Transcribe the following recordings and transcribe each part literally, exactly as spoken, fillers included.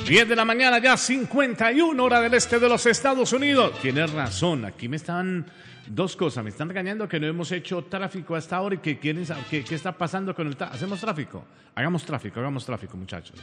diez de la mañana, ya cincuenta y una hora del este de los Estados Unidos. Tienes razón, aquí me están dos cosas. Me están regañando que no hemos hecho tráfico hasta ahora y que quieren saber qué, qué está pasando con el tráfico. ¿Hacemos tráfico? Hagamos tráfico, hagamos tráfico, muchachos.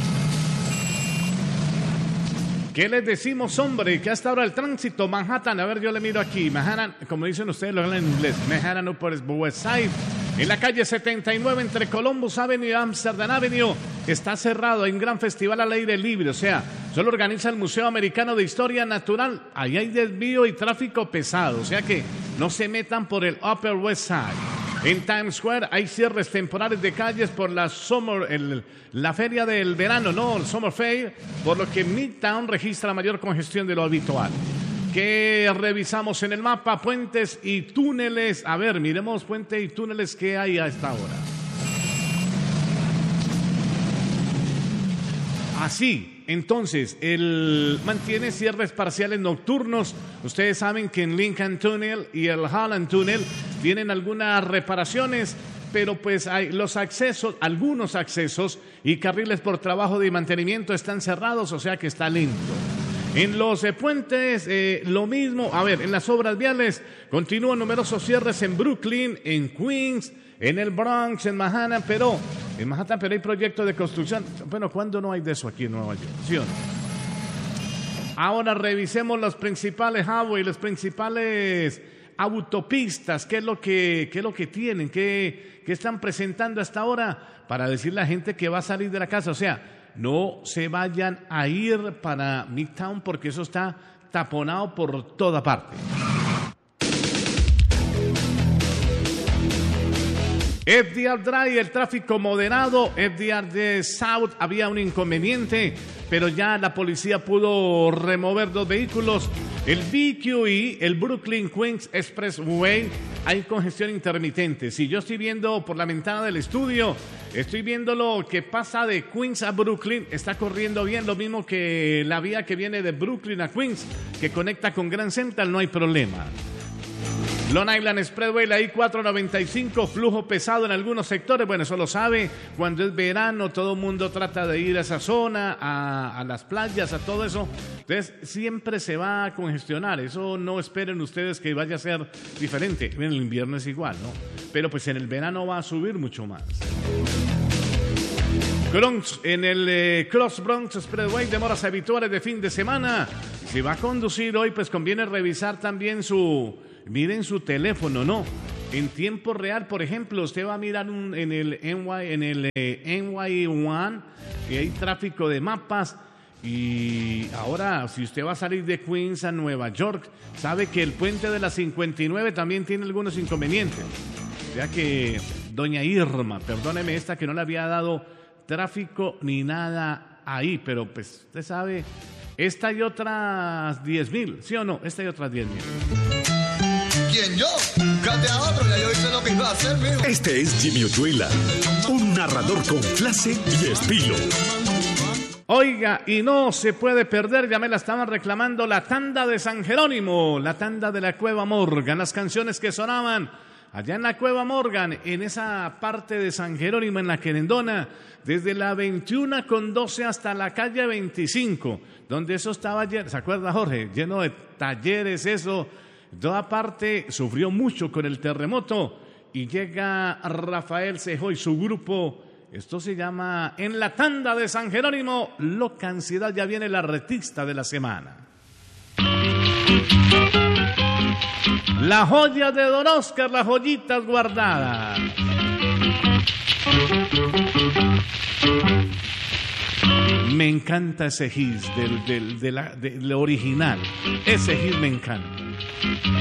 ¿Qué les decimos, hombre? Que hasta ahora el tránsito, Manhattan, a ver, yo le miro aquí, Manhattan, como dicen ustedes, lo hablan en inglés, Manhattan Upper West Side, en la calle setenta y nueve entre Columbus Avenue y Amsterdam Avenue, está cerrado, hay un gran festival al aire libre, o sea, solo organiza el Museo Americano de Historia Natural, ahí hay desvío y tráfico pesado, o sea que no se metan por el Upper West Side. En Times Square hay cierres temporales de calles por la summer, el, la feria del verano, no, el Summer Fair, por lo que Midtown registra mayor congestión de lo habitual. ¿Qué revisamos en el mapa? Puentes y túneles. A ver, miremos puentes y túneles que hay a esta hora. Así, entonces, él mantiene cierres parciales nocturnos. Ustedes saben que en Lincoln Tunnel y el Holland Tunnel tienen algunas reparaciones, pero pues hay los accesos, algunos accesos y carriles por trabajo de mantenimiento están cerrados, o sea que está lento. En los eh, puentes, eh, lo mismo. A ver, en las obras viales continúan numerosos cierres en Brooklyn, en Queens, en el Bronx, en Manhattan, pero en Manhattan, pero hay proyectos de construcción. Bueno, ¿cuándo no hay de eso aquí en Nueva York? ¿Sí o no? Ahora revisemos los principales highways, los principales autopistas, qué es lo que, qué es lo que tienen, qué, qué están presentando hasta ahora para decirle a la gente que va a salir de la casa. O sea, no se vayan a ir para Midtown porque eso está taponado por toda parte. F D R Drive, el tráfico moderado. F D R de South había un inconveniente, pero ya la policía pudo remover dos vehículos. El B Q E, el Brooklyn Queens Expressway, hay congestión intermitente. Si yo estoy viendo por la ventana del estudio, estoy viendo lo que pasa de Queens a Brooklyn, está corriendo bien, lo mismo que la vía que viene de Brooklyn a Queens, que conecta con Grand Central, no hay problema. Long Island Expressway, la I cuatro noventa y cinco, flujo pesado en algunos sectores. Bueno, eso lo sabe, cuando es verano todo el mundo trata de ir a esa zona, a, a las playas, a todo eso. Entonces siempre se va a congestionar, eso no esperen ustedes que vaya a ser diferente. En el invierno es igual, ¿no? Pero pues en el verano va a subir mucho más. Bronx, en el eh, Cross Bronx Expressway, demoras habituales de fin de semana. Si va a conducir hoy, pues conviene revisar también su... Miren su teléfono, ¿no? En tiempo real, por ejemplo, usted va a mirar un, en el N Y, en el eh, N Y uno, y hay tráfico de mapas. Y ahora, si usted va a salir de Queens a Nueva York, sabe que el puente de la cincuenta y nueve también tiene algunos inconvenientes. O sea que, doña Irma, perdóneme esta que no le había dado tráfico ni nada ahí, pero pues usted sabe, esta y otras diez mil, ¿sí o no? Esta y otras diez mil. ¿Quién yo? Cate a otro, ya yo hice lo que iba a hacer, mijo. Este es Jimmy Ochoela, un narrador con clase y estilo. Oiga, y no se puede perder, ya me la estaban reclamando, la tanda de San Jerónimo, la tanda de la Cueva Morgan, las canciones que sonaban allá en la Cueva Morgan, en esa parte de San Jerónimo, en la Querendona, desde la veintiuno con doce hasta la calle veinticinco, donde eso estaba, ¿se acuerda, Jorge? Lleno de talleres, eso. Toda parte sufrió mucho con el terremoto y llega Rafael Cejó y su grupo. Esto se llama En la Tanda de San Jerónimo. Loca Ansiedad, ya viene la artista de la semana. La joya de Don Oscar, las joyitas guardadas. Me encanta ese hit del, del, de la, del original. Ese hit me encanta.